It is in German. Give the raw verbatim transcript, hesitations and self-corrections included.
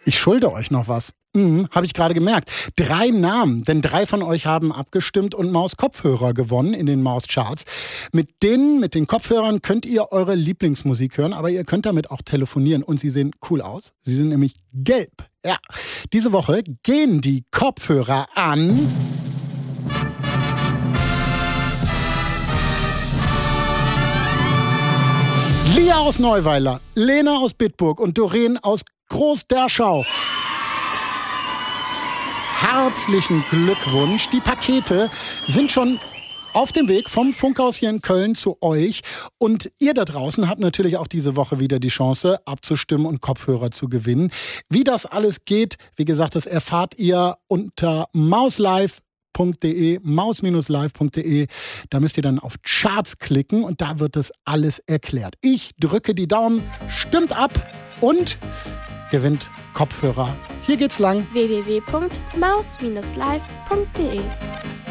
Ich schulde euch noch was. Mhm, habe ich gerade gemerkt. Drei Namen, denn drei von euch haben abgestimmt und Maus-Kopfhörer gewonnen in den Maus-Charts. Mit denen, mit den Kopfhörern könnt ihr eure Lieblingsmusik hören, aber ihr könnt damit auch telefonieren und sie sehen cool aus. Sie sind nämlich gelb. Ja, diese Woche gehen die Kopfhörer an... Lia aus Neuweiler, Lena aus Bitburg und Doreen aus Groß-Derschau. Herzlichen Glückwunsch. Die Pakete sind schon auf dem Weg vom Funkhaus hier in Köln zu euch. Und ihr da draußen habt natürlich auch diese Woche wieder die Chance, abzustimmen und Kopfhörer zu gewinnen. Wie das alles geht, wie gesagt, das erfahrt ihr unter mauslive punkt de, maus live punkt de. Da müsst ihr dann auf Charts klicken und da wird das alles erklärt. Ich drücke die Daumen, stimmt ab und gewinnt Kopfhörer. Hier geht's lang. w w w punkt maus live punkt de